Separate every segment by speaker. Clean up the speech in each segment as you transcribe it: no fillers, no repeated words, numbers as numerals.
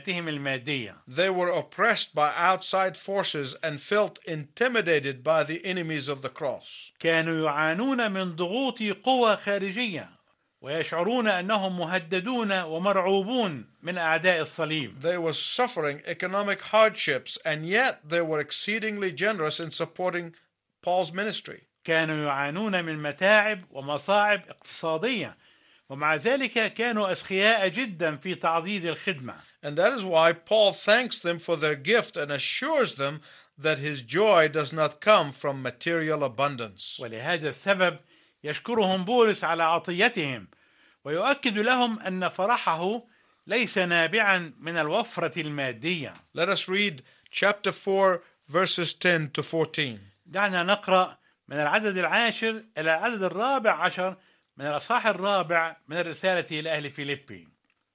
Speaker 1: المادية.
Speaker 2: They were oppressed by outside forces and felt intimidated by the enemies of the cross.
Speaker 1: كانوا يعانون من ضغوط قوى خارجية ويشعرون أنهم مهددون ومرعوبون من أعداء الصليب.
Speaker 2: They were suffering economic hardships, and yet they were exceedingly generous in supporting Paul's ministry.
Speaker 1: كانوا يعانون من متاعب ومصاعب اقتصادية، ومع ذلك كانوا أسخياء جدا في تعضيد الخدمة.
Speaker 2: And that is why Paul thanks them for their gift and assures them that his joy does not come from material abundance.
Speaker 1: ولهذا السبب يشكرهم بولس على عطيتهم، ويؤكد لهم أن فرحه ليس نابعا من الوفرة المادية.
Speaker 2: Let us read chapter 4 verses 10 to 14.
Speaker 1: دعنا نقرأ من العدد 10 إلى العدد 14 من الأصحاح 4 من الرسالة إلى أهل فيليبي.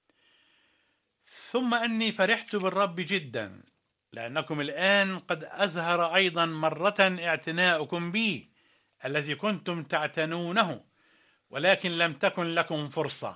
Speaker 1: ثم أني فرحت بالرب جدا، لأنكم الآن قد أزهر أيضا مرة اعتناؤكم بي الذي كنتم تعتنونه، ولكن لم تكن لكم فرصة.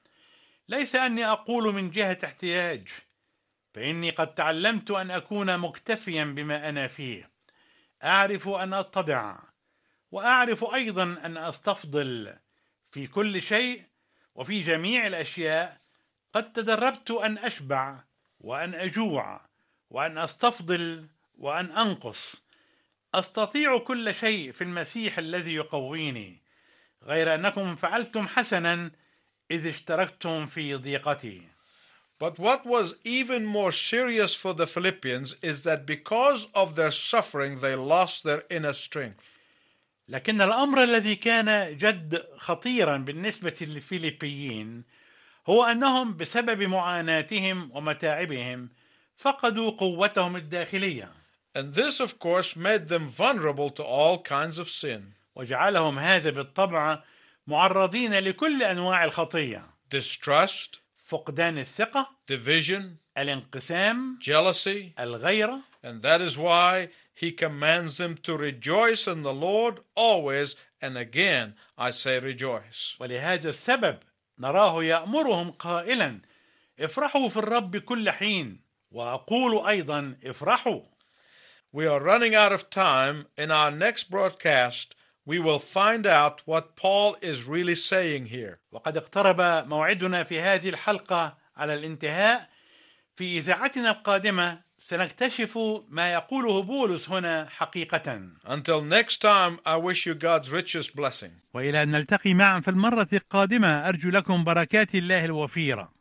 Speaker 1: ليس أني أقول من جهة احتياج، فإني قد تعلمت أن أكون مكتفيا بما أنا فيه. أعرف أن أتضع، وأعرف أيضا أن أستفضل في كل شيء، وفي جميع الأشياء قد تدربت أن أشبع وأن أجوع وأن أستفضل وأن أنقص. أستطيع كل شيء في المسيح الذي يقويني، غير أنكم فعلتم حسنا إذ اشتركتم في ضيقتي.
Speaker 2: But what was even more serious for the Philippians is that because of their suffering they lost their inner strength.
Speaker 1: لكن الأمر الذي كان جد خطيرا بالنسبة للفيليبيين هو أنهم بسبب معاناتهم ومتاعبهم فقدوا قوتهم الداخلية.
Speaker 2: And this of course made them vulnerable to all kinds of sin.
Speaker 1: وجعلهم هذا بالطبع معرضين لكل أنواع الخطية:
Speaker 2: Distrust,
Speaker 1: فقدان الثقة،
Speaker 2: division,
Speaker 1: الانقسام،
Speaker 2: jealousy.
Speaker 1: الغيرة.
Speaker 2: And that is why he commands them to rejoice in the Lord always, and again I say rejoice.
Speaker 1: ولهذا السبب نراه يأمرهم قائلا: افرحوا في الرب كل حين، وأقول أيضا افرحوا.
Speaker 2: We are running out of time. In our next broadcast, we will find out what Paul is really saying here.
Speaker 1: وقد اقترب موعدنا في هذه الحلقة على الانتهاء. في إذاعتنا القادمة سنكتشف ما يقوله بولس هنا حقيقة.
Speaker 2: Until next time, I wish you God's richest blessing.
Speaker 1: وإلى أن نلتقي معا في المرة القادمة، أرجو لكم بركات الله الوفيرة.